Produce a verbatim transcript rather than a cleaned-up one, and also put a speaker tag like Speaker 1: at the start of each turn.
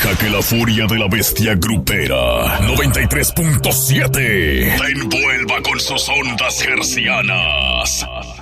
Speaker 1: Deja que la furia de la bestia grupera noventa y tres punto siete te envuelva con sus ondas hercianas.